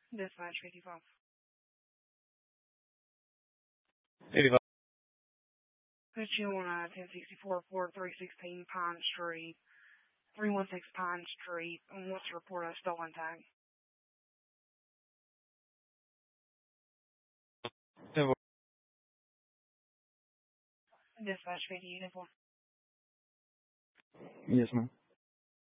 Dispatch 55. 85. Put you on 1064 4316 Pine Street, 316 Pine Street, and what's the report of stolen tag? Dispatch 58. Yes, ma'am.